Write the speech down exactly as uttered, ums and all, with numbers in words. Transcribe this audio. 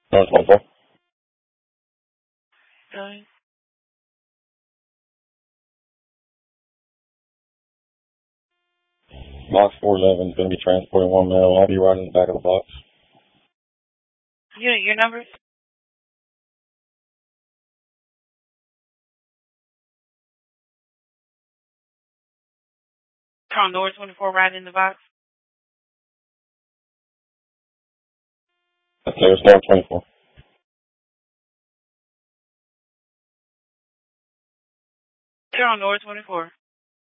North twenty-four. Going. Box four eleven is going to be transporting one male. I'll be right in the back of the box. Unit, your numbers? Carl North twenty-four, right in the box. That's clear. It's North twenty-four. Carl North twenty-four.